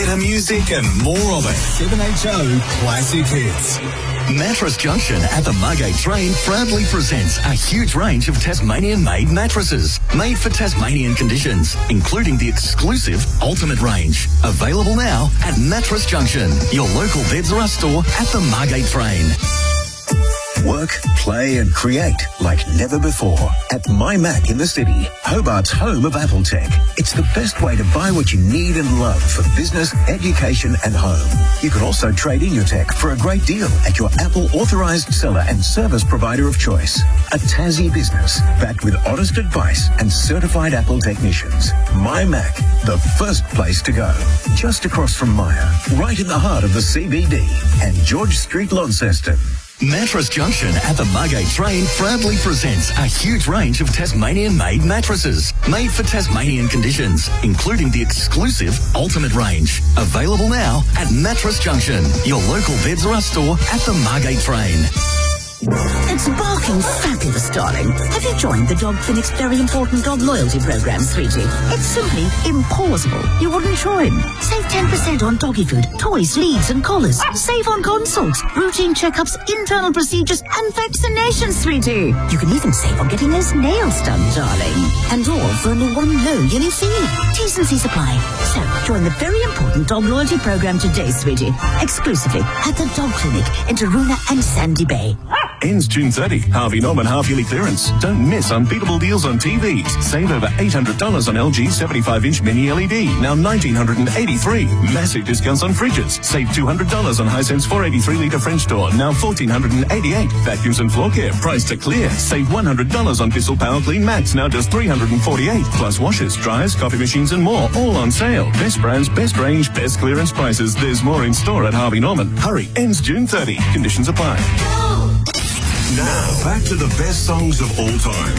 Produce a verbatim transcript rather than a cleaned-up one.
better music and more of it. seven H O Classic Hits. Mattress Junction at the Margate Train proudly presents a huge range of Tasmanian-made mattresses, made for Tasmanian conditions, including the exclusive Ultimate range. Available now at Mattress Junction, your local Beds R Us store at the Margate Train. Work, play and create like never before at MyMac in the city, Hobart's home of Apple tech. It's the best way to buy what you need and love for business, education and home. You can also trade in your tech for a great deal at your Apple authorised seller and service provider of choice. A Tassie business backed with honest advice and certified Apple technicians. MyMac, the first place to go. Just across from Myer, right in the heart of the C B D and George Street, Launceston. Mattress Junction at the Margate Train proudly presents a huge range of Tasmanian-made mattresses, made for Tasmanian conditions, including the exclusive Ultimate range. Available now at Mattress Junction, your local Beds R Us store at the Margate Train. It's barking fabulous, darling. Have you joined the Dog Clinic's very important dog loyalty program, sweetie? It's simply implausible you wouldn't join. Save ten percent on doggy food, toys, leads and collars. Save on consults, routine checkups, internal procedures and vaccinations, sweetie. You can even save on getting those nails done, darling. And all for only one low yearly fee. T's and C's apply. So, join the very important dog loyalty program today, sweetie. Exclusively at the Dog Clinic in Taroona and Sandy Bay. Ends June thirtieth. Harvey Norman half-yearly clearance. Don't miss unbeatable deals on T Vs. Save over eight hundred dollars on L G seventy-five inch mini L E D, now one thousand nine hundred eighty-three dollars. Massive discounts on fridges. Save two hundred dollars on Hisense four eighty-three litre French door, now one thousand four hundred eighty-eight dollars. Vacuums and floor care, priced to clear. Save one hundred dollars on Bissell Power Clean Max, now just three hundred forty-eight dollars. Plus washers, dryers, coffee machines and more, all on sale. Best brands, best range, best clearance prices. There's more in store at Harvey Norman. Hurry, ends June thirtieth. Conditions apply. Now, back to the best songs of all time.